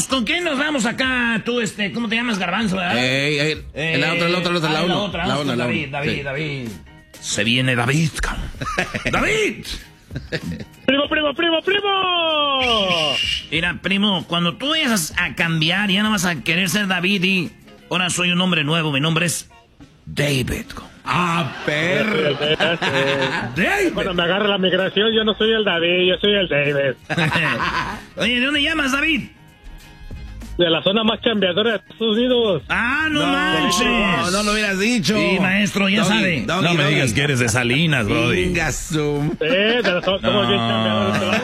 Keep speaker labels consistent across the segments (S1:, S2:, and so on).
S1: vamos? ¿Con quién nos vamos acá? Tú, ¿cómo te llamas, Garbanzo?
S2: La otra.
S1: David. Se viene David, cabrón. ¡David!
S3: ¡Primo!
S1: Mira, primo, cuando tú vayas a cambiar, ya no vas a querer ser David y... Ahora soy un hombre nuevo, mi nombre es David.
S2: Perro.
S1: David.
S3: Cuando me agarre la migración, yo no soy el David, yo soy el David.
S1: Oye, ¿de dónde llamas, David?
S3: De la zona más chambeadora de Estados Unidos.
S1: ¡Ah, no manches!
S2: No lo hubieras dicho.
S1: Sí, maestro, ya sabe.
S4: No me digas que eres de Salinas, brody.
S3: De la zona somos bien chambeadores.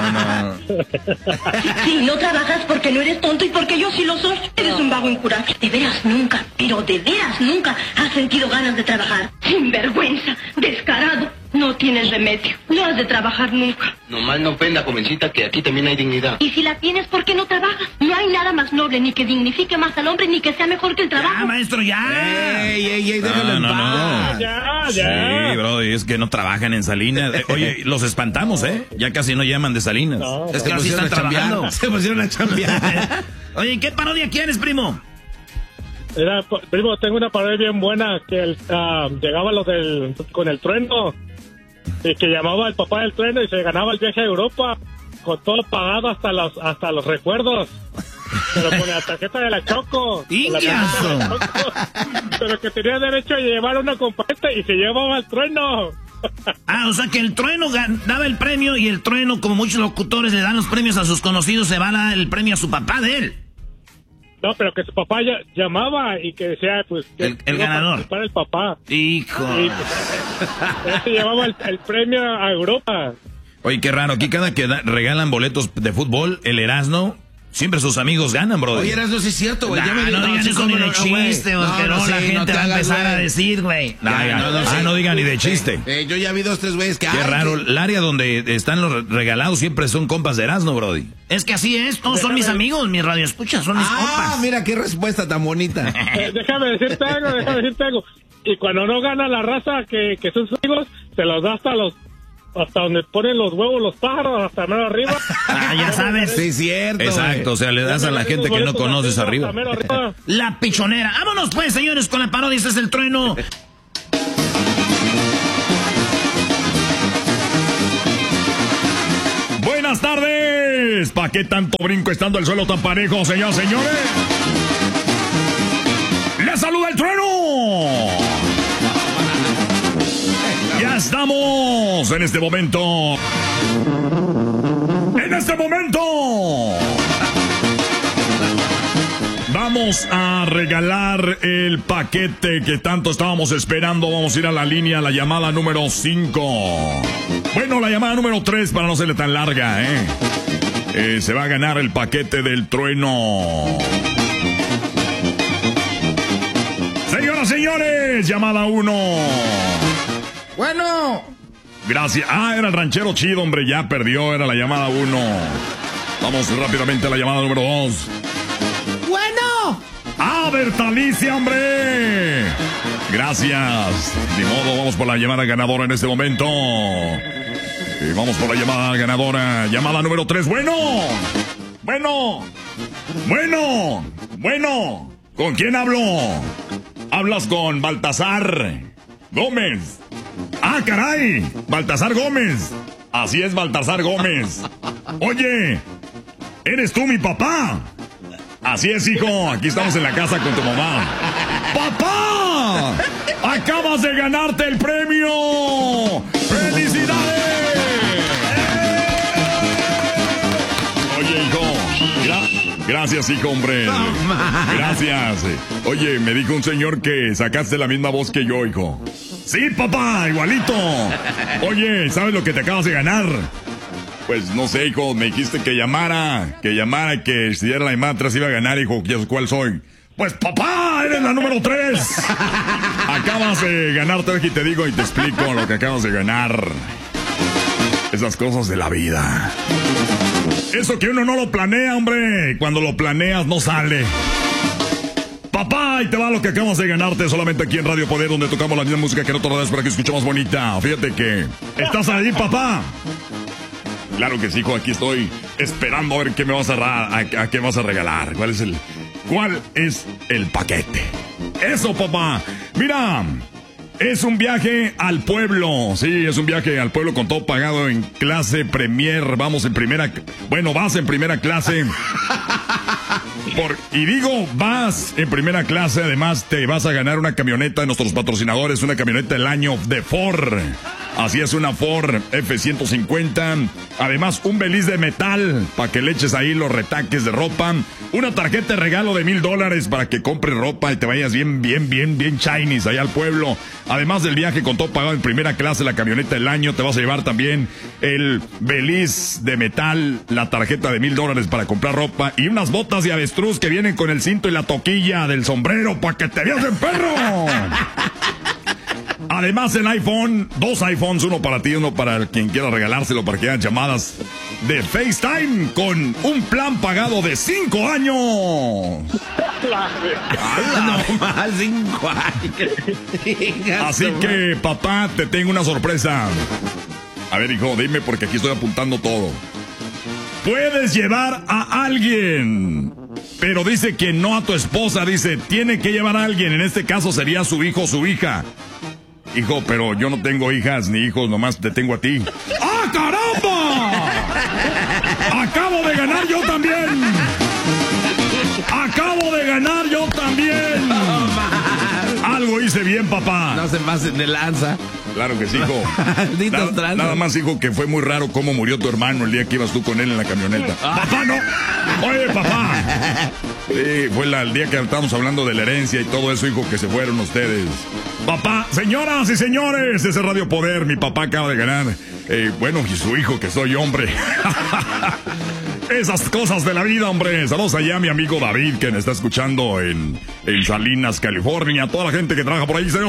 S5: Sí, no trabajas porque no eres tonto y porque yo sí lo soy. Eres un vago incurable. De veras nunca, pero de veras nunca has sentido ganas de trabajar. Sinvergüenza, descarado. No tienes remedio. No has de trabajar nunca.
S6: Nomás no ofenda, jovencita, que aquí también hay dignidad.
S5: Y si la tienes, ¿por qué no trabajas? No hay nada más noble, ni que dignifique más al hombre, ni que sea mejor que el trabajo.
S1: ¡Ya, maestro, ya!
S2: ¡Ey, déjalo en paz!
S3: Ya.
S4: Sí, brody, es que no trabajan en Salinas. Oye, los espantamos, ¿eh? Ya casi no llaman de Salinas.
S3: No,
S1: Es que así están trabajando.
S2: Se pusieron a chambear.
S1: Oye, ¿qué parodia quieres, primo?
S3: Primo, tengo una parodia bien buena que llegaba con el trueno y que llamaba al papá del trueno y se ganaba el viaje a Europa con todo pagado hasta los recuerdos. Pero con la tarjeta de la Choco.
S1: ¡Ingazo!
S3: Pero que tenía derecho a llevar una comparsa y se llevaba el trueno.
S1: O sea que el trueno daba el premio y el trueno, como muchos locutores le dan los premios a sus conocidos, se va a dar el premio a su papá de él.
S3: No, pero que su papá llamaba y que decía, pues...
S1: El ganador.
S3: Para el papá.
S1: Hijo.
S3: Y pues, se llevaba el premio a Europa.
S4: Oye, qué raro, aquí cada que regalan boletos de fútbol, el Erasmo, siempre sus amigos ganan, brother.
S2: Oye, Erasmo, sí es cierto, güey.
S1: No digan eso ni de chiste, porque no, la gente va a empezar a decir, güey.
S4: No digan ni de chiste.
S2: Yo ya vi 2, 3 güeyes que...
S4: Qué raro, el área donde están los regalados siempre son compas de Erasmo, brody.
S1: Es que así es, todos son mis amigos, mis radioescuchas, son mis compas.
S2: Mira qué respuesta tan bonita.
S3: Déjame decirte algo. Y cuando no gana la raza que sus amigos, se los da hasta donde ponen los huevos los pájaros, hasta mero arriba.
S1: Ya sabes.
S2: Sí, cierto.
S4: Exacto, o sea, le das a la gente que no conoces arriba.
S1: La pichonera. Vámonos pues, señores, con la parodia. Este es el trueno.
S4: Buenas tardes. ¿Para qué tanto brinco estando el suelo tan parejo, señores? ¡Les saluda el trueno! Ya estamos en este momento. Vamos a regalar el paquete que tanto estábamos esperando. Vamos a ir a la línea, la llamada número 5. Bueno, la llamada número 3 para no serle tan larga, se va a ganar el paquete del trueno. Señoras, señores, llamada 1.
S2: Bueno.
S4: Gracias. Era el ranchero chido, hombre, ya perdió, era la llamada 1. Vamos rápidamente a la llamada número 2.
S2: Bueno.
S4: Bertalicia, hombre. Gracias. Ni modo, vamos por la llamada ganadora en este momento. Y vamos por la llamada ganadora. Llamada número 3. Bueno. ¿Con quién hablo? Hablas con Baltasar Gómez. Caray, Baltasar Gómez. Así es, Baltasar Gómez. Oye, ¿eres tú mi papá? Así es, hijo, aquí estamos en la casa con tu mamá. ¡Papá! ¡Acabas de ganarte el premio! ¡Felicidades! Oye, hijo, gracias, hijo, hombre. Gracias. Oye, me dijo un señor que sacaste la misma voz que yo, hijo. Sí, papá, igualito. Oye, ¿sabes lo que te acabas de ganar? Pues no sé, hijo, me dijiste que llamara, que si era la llamada atrás iba a ganar, hijo. ¿Cuál soy? Pues papá, eres la número 3. Acabas de ganarte, aquí te digo y te explico lo que acabas de ganar. Esas cosas de la vida. Eso que uno no lo planea, hombre. Cuando lo planeas no sale. Papá, y te va lo que acabas de ganarte solamente aquí en Radio Poder, donde tocamos la misma música que en otro radio para que escuchemos bonita. Fíjate que... ¿Estás ahí, papá? Claro que sí, hijo, aquí estoy esperando a ver qué me vas a qué vas a regalar. ¿Cuál es el paquete? Eso, papá. Mira, es un viaje al pueblo. Sí, es un viaje al pueblo con todo pagado en clase Premier. Vas en primera clase. Vas en primera clase. Además, te vas a ganar una camioneta de nuestros patrocinadores, una camioneta del año de Ford. Así es, una Ford F-150. Además, un beliz de metal para que le eches ahí los retaques de ropa. Una tarjeta de regalo de $1,000 para que compres ropa y te vayas bien Chinese allá al pueblo. Además del viaje con todo pagado en primera clase, la camioneta del año, te vas a llevar también el beliz de metal, la tarjeta de $1,000 para comprar ropa y unas botas de avestruz que vienen con el cinto y la toquilla del sombrero para que te veas en perro. Además, el iPhone, 2 iPhones, uno para ti, uno para quien quiera regalárselo para que hagan llamadas de FaceTime con un plan pagado de 5 años.
S2: No más, 5 años.
S4: Así que, papá, te tengo una sorpresa. A ver, hijo, dime porque aquí estoy apuntando todo. Puedes llevar a alguien, pero dice que no a tu esposa, dice, tiene que llevar a alguien. En este caso sería su hijo o su hija. Hijo, pero yo no tengo hijas ni hijos, nomás te tengo a ti. ¡Ah, caramba! ¡Acabo de ganar yo también! Algo hice bien, papá.
S2: No se pasen de lanza.
S4: Claro que sí, hijo. Nada más, hijo, que fue muy raro cómo murió tu hermano el día que ibas tú con él en la camioneta. ¡Papá, no! ¡Oye, papá! Sí, fue el día que estábamos hablando de la herencia y todo eso, hijo, que se fueron ustedes. Papá, señoras y señores, ese Radio Poder, mi papá acaba de ganar. Bueno, y su hijo, que soy hombre. Esas cosas de la vida, hombre. Saludos allá a mi amigo David, que me está escuchando en Salinas, California. A toda la gente que trabaja por ahí. ¡Señor!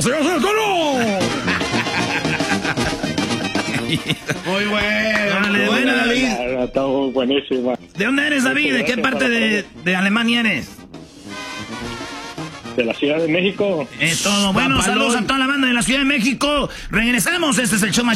S2: Muy bueno.
S1: Dale, bueno, David.
S3: Está buenísima.
S1: ¿De dónde eres, David? ¿De qué parte de Alemania eres?
S3: De la Ciudad de México.
S1: Todo. Bueno, saludos a toda la banda de la Ciudad de México. Regresamos. Este es el show más